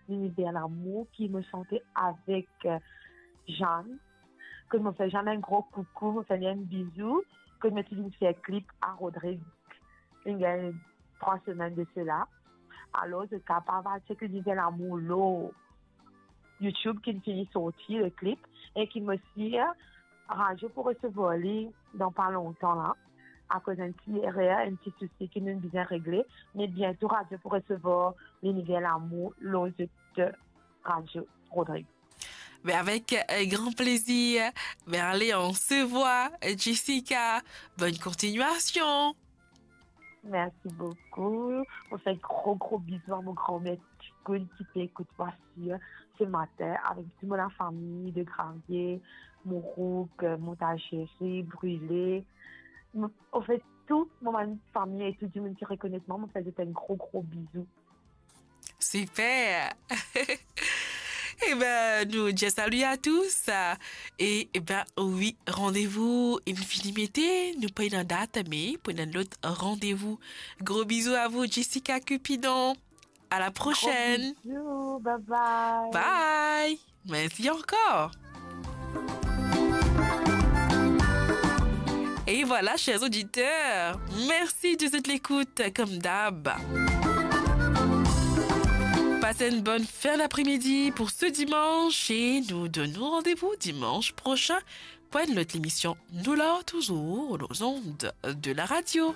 l'univers l'amour, qui me chantait avec Jeanne, que me fait Jeanne un gros coucou, me fait un bisou, que me fait un clip à Rodrigue. Il y a 3 semaines de cela. Alors, je suis capable de que l'univers l'amour, l'eau. YouTube qui finit de sortir le clip et qui me suit radio pour recevoir lui dans pas longtemps là à cause d'un petit erreur, un petit souci qui nous bien réglé, mais bientôt radio pour recevoir l'univers l'amour l'ose de radio Rodrigue. Mais avec grand plaisir. Mais allez, on se voit, Jessica. Bonne continuation. Merci beaucoup. On fait gros bisous à mon grand-mère qui t'écoute voici ce matin avec toute la famille de Gravier, mon Rouk, mon Tachéry, Brûlé. En fait, toute mon famille et tout le monde qui reconnaît moi, on fait un gros bisou. Super. Eh ben, nous disons salut à tous. Et ben, oui, rendez-vous infinimité. Nous prenons une date, mais prenons l'autre rendez-vous. Gros bisous à vous, Jessica Cupidon. À la prochaine. Gros bisous. Bye bye. Bye. Merci encore. Et voilà, chers auditeurs. Merci de cette écoute, comme d'hab. Passez une bonne fin d'après-midi pour ce dimanche et nous donnons rendez-vous dimanche prochain pour une autre émission. Nous là, toujours aux ondes de la radio.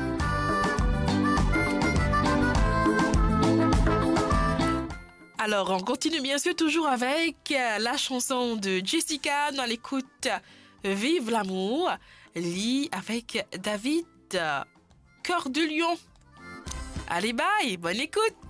Alors, on continue bien sûr toujours avec la chanson de Jessica dans l'écoute Vive l'amour, lit avec David, Cœur de Lion. Allez, bye, bonne écoute.